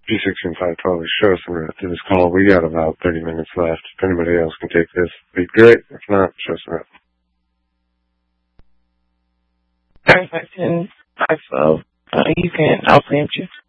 P16512 is show us the route to this call. We got about 30 minutes left. If anybody else can take this, it'd be great. If not, show us the route. 3510 512. You can, I'll preempt you.